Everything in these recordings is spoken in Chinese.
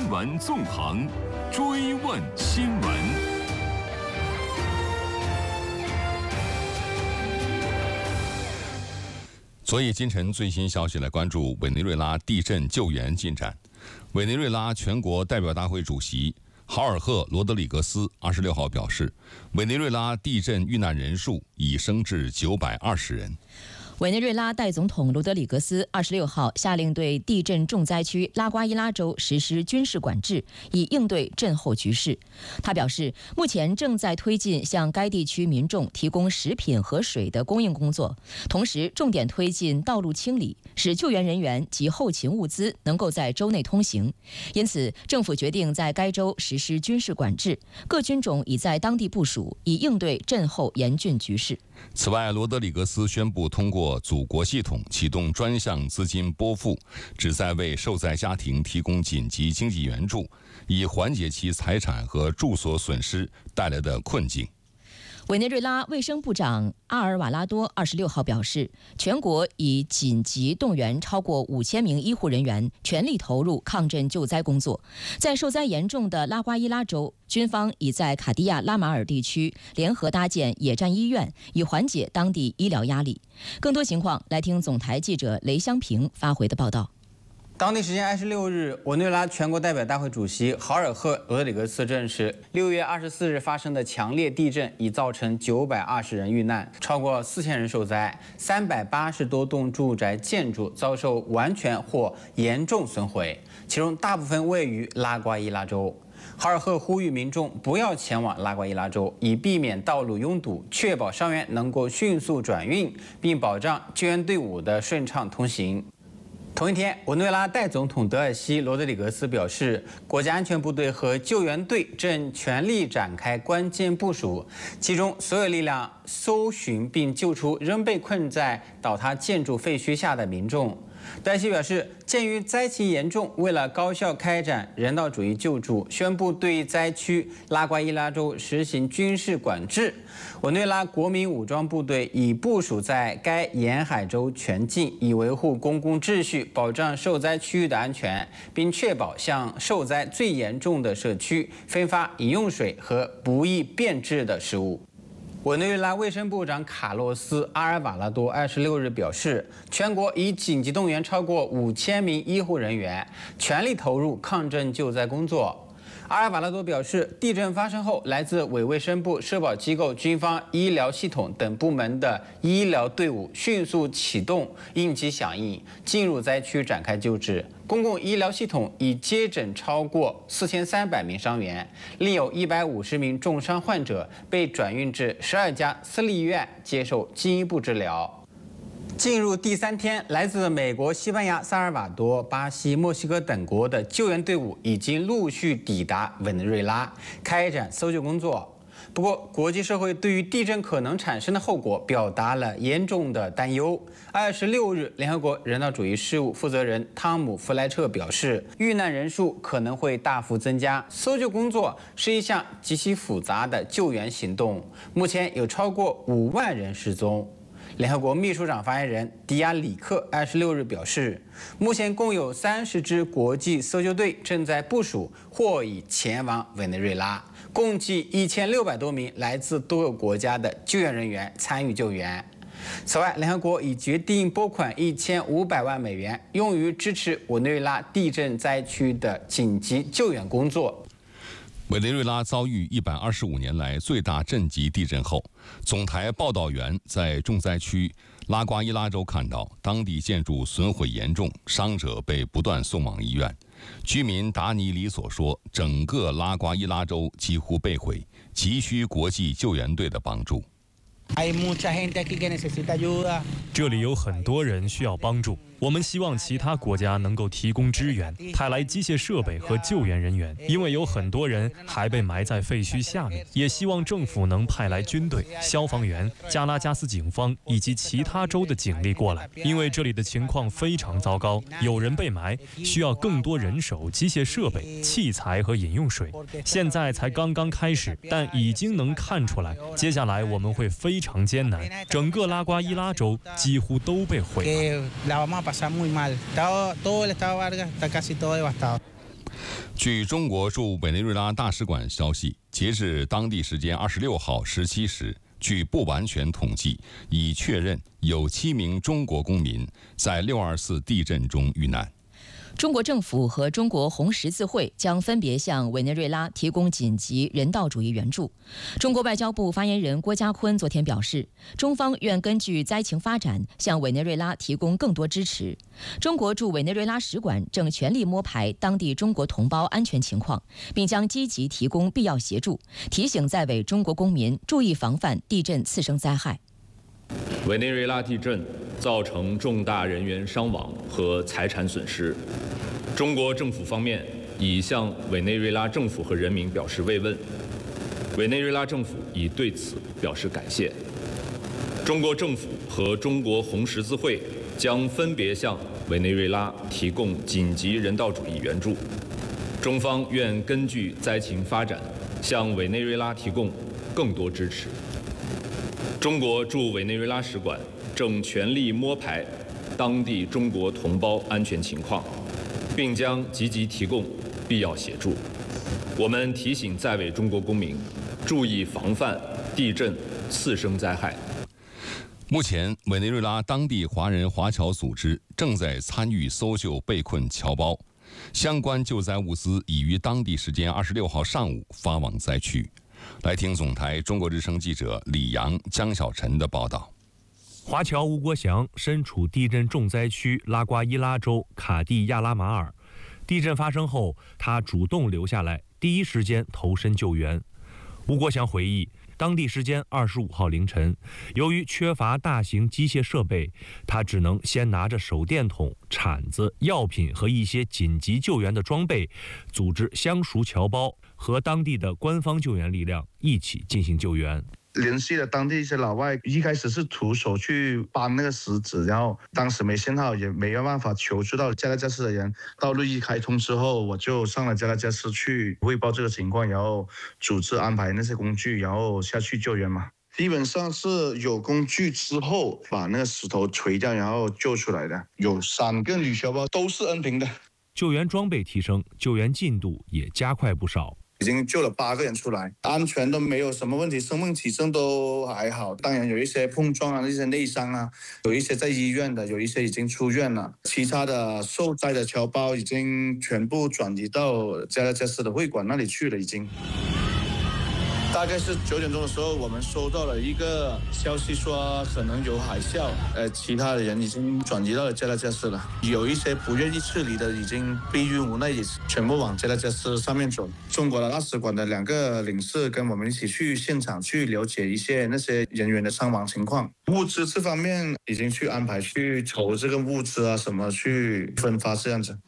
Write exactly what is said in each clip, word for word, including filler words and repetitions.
新闻纵横，追问新闻。所以，今晨最新消息来关注委内瑞拉地震救援进展。委内瑞拉全国代表大会主席豪尔赫·罗德里格斯二十六号表示，委内瑞拉地震遇难人数已升至九百二十人。 委内瑞拉代总统罗德里格斯二十六号下令对地震重灾区拉瓜伊拉州实施军事管制，以应对震后局势。他表示，目前正在推进向该地区民众提供食品和水的供应工作，同时重点推进道路清理，使救援人员及后勤物资能够在州内通行。因此，政府决定在该州实施军事管制，各军种已在当地部署，以应对震后严峻局势。 此外，罗德里格斯宣布通过祖国系统启动专项资金拨付，旨在为受灾家庭提供紧急经济援助，以缓解其财产和住所损失带来的困境。 委内瑞拉卫生部长阿尔瓦拉多二十六号表示，全国已紧急动员超过五千名医护人员，全力投入抗震救灾工作。在受灾严重的拉瓜伊拉州，军方已在卡地亚拉马尔地区联合搭建野战医院，以缓解当地医疗压力。更多情况，来听总台记者雷香平发回的报道。 当地时间二十六日，委内瑞拉全国代表大会主席豪尔赫·罗德里格斯证实，六月二十四日发生的强烈地震已造成九百二十人遇难，超过四千人受灾，三百八十多栋住宅建筑遭受完全或严重损毁，其中大部分位于拉瓜伊拉州。豪尔赫呼吁民众不要前往拉瓜伊拉州，以避免道路拥堵，确保伤员能够迅速转运，并保障救援队伍的顺畅通行。同一天，委内瑞拉代总统德尔西·罗德里格斯表示，国家安全部队和救援队正全力展开关键部署，集中所有力量搜寻并救出仍被困在倒塌建筑废墟下的民众。德尔西表示，鉴于灾情严重，为了高效开展人道主义救助，宣布对灾区拉瓜伊拉州实行军事管制。委内瑞拉国民武装部队已部署在该沿海州全境，以维护公共秩序，保障受灾区域的安全，并确保向受灾最严重的社区分发饮用水和不易变质的食物。委内瑞拉卫生部长卡洛斯·阿尔瓦拉多二十六日表示，全国已紧急动员超过五千名医护人员，全力投入抗震救灾工作。阿尔瓦拉多表示，地震发生后，来自委卫生部、社保机构、军方、医疗系统等部门的医疗队伍迅速启动应急响应，进入灾区展开救治。公共医疗系统已接诊超过四千三百名伤员，另有一百五十名重伤患者被转运至十二家私立医院接受进一步治疗。进入第三天，来自美国、西班牙、萨尔瓦多、巴西、墨西哥等国的救援队伍已经陆续抵达委内瑞拉，开展搜救工作。不过，国际社会对于地震可能产生的后果表达了严重的担忧。二十六日，联合国人道主义事务负责人汤姆·弗莱彻表示，遇难人数可能会大幅增加。搜救工作是一项极其复杂的救援行动，目前有超过五万人失踪。联合国秘书长发言人迪亚里克二十六日表示，目前共有三十支国际搜救队正在部署或已前往委内瑞拉，共计一千六百多名来自多个国家的救援人员参与救援。此外，联合国已决定拨款一千五百万美元，用于支持委内瑞拉地震灾区的紧急救援工作。 委内瑞拉遭遇一百二十五年来最大震级地震后，总台报道员在重灾区拉瓜伊拉州看到当地建筑损毁严重，伤者被不断送往医院。居民达尼里所说，整个拉瓜伊拉州几乎被毁，急需国际救援队的帮助。 这里有很多人需要帮助，我们希望其他国家能够提供支援，派来机械设备和救援人员，因为有很多人还被埋在废墟下面。也希望政府能派来军队、消防员、加拉加斯警方以及其他州的警力过来，因为这里的情况非常糟糕，有人被埋，需要更多人手、机械设备、器材和饮用水。现在才刚刚开始，但已经能看出来，接下来我们会非常艰难，整个拉瓜伊拉州几乎都被毁了。 据中国驻委内瑞拉大使馆消息，截至当地时间二十六号十七时，据不完全统计，已确认有七名中国公民在六二四地震中遇难。 中国政府和中国红十字会将分别向委内瑞拉提供紧急人道主义援助。中国外交部发言人郭家坤昨天表示，中方愿根据灾情发展，向委内瑞拉提供更多支持。中国驻委内瑞拉使馆正全力摸排当地中国同胞安全情况，并将积极提供必要协助，提醒在委中国公民注意防范地震次生灾害。 委内瑞拉地震造成重大人员伤亡和财产损失，中国政府方面已向委内瑞拉政府和人民表示慰问，委内瑞拉政府已对此表示感谢。中国政府和中国红十字会将分别向委内瑞拉提供紧急人道主义援助，中方愿根据灾情发展，向委内瑞拉提供更多支持。中国驻委内瑞拉使馆正全力摸排当地中国同胞安全情况，并将积极提供必要协助。我们提醒在委中国公民注意防范地震次生灾害。 目前，委内瑞拉当地华人华侨组织正在参与搜救被困侨胞，相关救灾物资已于当地时间二十六号上午发往灾区。来听总台中国之声记者李阳、江小晨的报道。 华侨吴国祥身处地震重灾区拉瓜伊拉州卡地亚拉马尔，地震发生后，他主动留下来，第一时间投身救援。吴国祥回忆，当地时间二十五号凌晨，由于缺乏大型机械设备，他只能先拿着手电筒、铲子、药品和一些紧急救援的装备，组织相熟侨胞和当地的官方救援力量一起进行救援。 联系了当地一些老外，一开始是徒手去搬那个石子，然后当时没信号，也没有办法求助到加拉加斯的人。道路一开通之后，我就上了加拉加斯去汇报这个情况，然后组织安排那些工具，然后下去救援嘛。基本上是有工具之后，把那个石头锤掉，然后救出来的。有三个女侨胞都是恩平的。 救援装备提升，救援进度也加快不少。 已经救了八个人出来，安全都没有什么问题，生命体征都还好。当然有一些碰撞啊，一些内伤啊，有一些在医院的，有一些已经出院了。其他的受灾的侨胞已经全部转移到加拉加斯的会馆那里去了，已经。大概是九点钟的时候，我们收到了一个消息说可能有海啸，呃，其他的人已经转移到了加拉加斯了。有一些不愿意撤离的，已经逼于无奈，也全部往加拉加斯上面走。中国的大使馆的两个领事跟我们一起去现场去了解一些那些人员的伤亡情况。物资这方面已经去安排去筹这个物资啊，什么去分发这样子。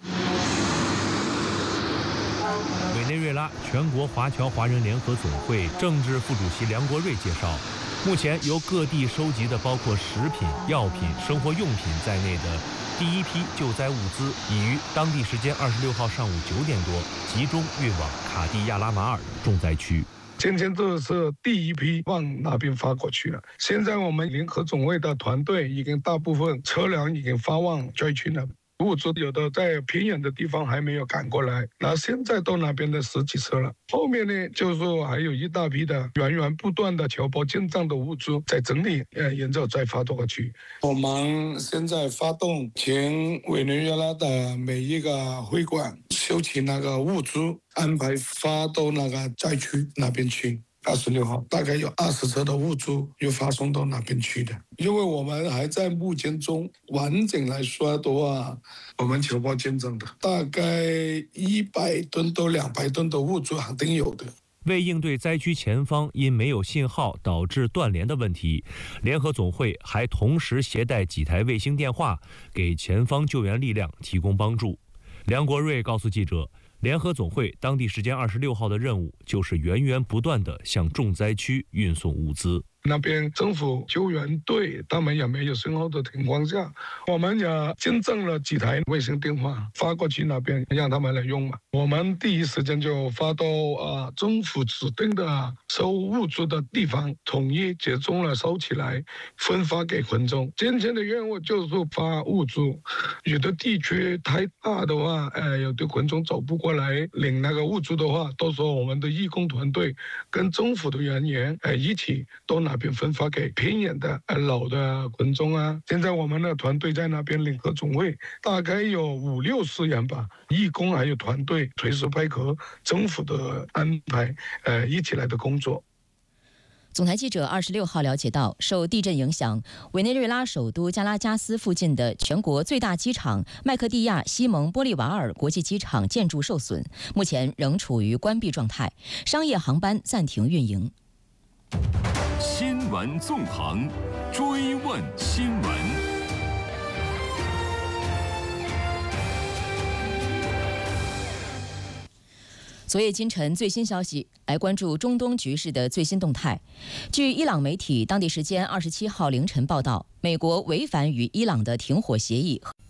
委内瑞拉全国华侨华人联合总会政治副主席梁国瑞介绍，目前由各地收集的包括食品、药品、生活用品在内的第一批救灾物资，已于当地时间二十六号上午九点多集中运往卡地亚拉马尔重灾区。 今天这是第一批往那边发过去了。现在我们联合总会的团队已经大部分车辆已经发往灾区了。物资有的在偏远的地方还没有赶过来，那现在到那边的十几车了。后面呢，就是说还有一大批的源源不断的侨胞进账的物资在整理，呃，然后再发过去。我们现在发动全委内瑞拉的每一个会馆收集那个物资，安排发到那个灾区那边去。二十六号大概有二十车的物资又发送到那边去的，因为我们还在募捐中，完整来说的话，我们侨胞捐赠的大概一百吨到两百吨的物资肯定有的。 为应对灾区前方因没有信号导致断联的问题，联合总会还同时携带几台卫星电话，给前方救援力量提供帮助。梁国瑞告诉记者，联合总会当地时间二十六号的任务就是源源不断地向重灾区运送物资。 那边政府救援队他们也没有信号的情况下，我们也捐赠了几台卫星电话发过去那边让他们来用嘛。我们第一时间就发到啊、呃、政府指定的收物资的地方，统一集中了收起来，分发给群众。今天的任务就是发物资，有的地区太大的话，呃，有的群众走不过来领那个物资的话，到时候我们的义工团队跟政府的人员呃一起到那边分发给偏远的呃老的群众啊。现在我们的团队在那边领合总会大概有五六十人吧，义工还有团队随时配合政府的安排，呃一起来的工作。 总台记者二十六号了解到，受地震影响，委内瑞拉首都加拉加斯附近的全国最大机场麦克蒂亚西蒙波利瓦尔国际机场建筑受损，目前仍处于关闭状态，商业航班暂停运营。 新闻纵横，追问新闻。 昨夜今晨最新消息，来关注中东局势的最新动态。据伊朗媒体当地时间二十七号凌晨报道，美国违反与伊朗的停火协议。